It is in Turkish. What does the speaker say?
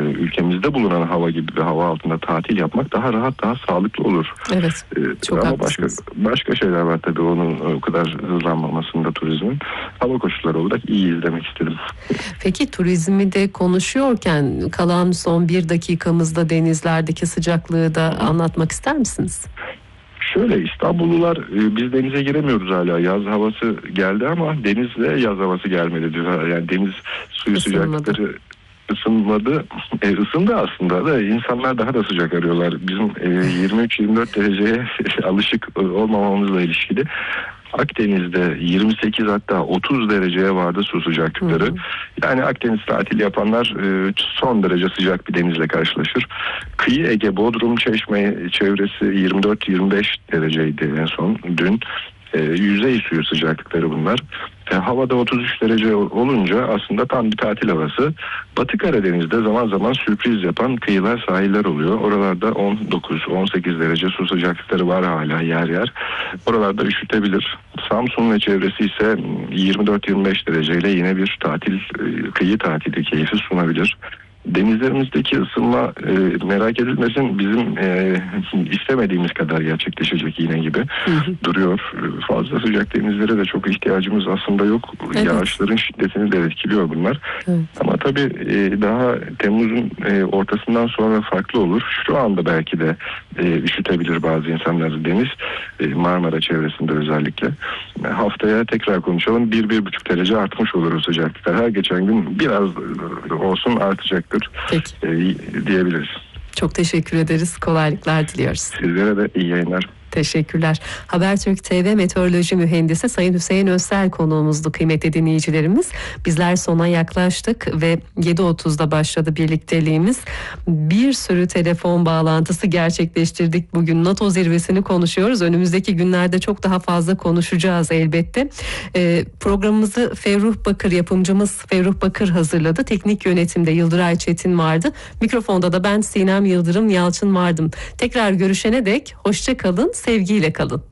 ülkemizde bulunan hava gibi bir hava altında tatil yapmak daha rahat, daha sağlıklı olur. Evet, çok ama haklısınız. başka şeyler var tabii onun o kadar hızlanmamasında turizmin. Hava koşulları olarak iyi izlemek istedim. Peki turizmi de konuşuyorken kalan son 1 dakikamızda denizlerdeki sıcaklığı da anlatmak ister misiniz? Şöyle, İstanbullular biz denize giremiyoruz hala. Yaz havası geldi ama denizle yaz havası gelmedi diyor. Yani deniz suyu sıcaklıkları ısınmadı. Isındı aslında da insanlar daha da sıcak arıyorlar. Bizim 23-24 dereceye alışık olmamamızla ilişkili. Akdeniz'de 28 hatta 30 dereceye vardı su sıcaklıkları. Yani Akdeniz tatili yapanlar son derece sıcak bir denizle karşılaşır. Kıyı Ege, Bodrum, Çeşme çevresi 24-25 dereceydi en son dün. Yüzey suyu sıcaklıkları bunlar. Havada 33 derece olunca aslında tam bir tatil havası. Batı Karadeniz'de zaman zaman sürpriz yapan kıyılar, sahiller oluyor. Oralarda 19-18 derece su sıcaklıkları var hala yer yer. Oralarda üşütebilir. Samsun ve çevresi ise 24-25 dereceyle yine bir kıyı tatili keyfi sunabilir. Denizlerimizdeki ısınma merak edilmesin, bizim istemediğimiz kadar gerçekleşecek yine gibi duruyor. Fazla sıcak denizlere de çok ihtiyacımız aslında yok. Evet. Yağışların şiddetini de etkiliyor bunlar. Evet. Ama tabii daha Temmuz'un ortasından sonra farklı olur. Şu anda belki de üşütebilir bazı insanları deniz. Marmara çevresinde özellikle. Haftaya tekrar konuşalım. 1-1,5 derece artmış olur o sıcaklıklar. Her geçen gün biraz olsun artacak. Peki. Diyebiliriz. Çok teşekkür ederiz. Kolaylıklar diliyoruz. Sizlere de iyi yayınlar. Teşekkürler. Habertürk TV Meteoroloji Mühendisi Sayın Hüseyin Özsel konuğumuzdu kıymetli dinleyicilerimiz. Bizler sona yaklaştık ve 7.30'da başladı birlikteliğimiz. Bir sürü telefon bağlantısı gerçekleştirdik. Bugün NATO zirvesini konuşuyoruz. Önümüzdeki günlerde çok daha fazla konuşacağız elbette. Programımızı yapımcımız Ferruh Bakır hazırladı. Teknik yönetimde Yıldıray Çetin vardı. Mikrofonda da ben Sinem Yıldırım Yalçın vardım. Tekrar görüşene dek hoşça kalın. Sevgiyle kalın.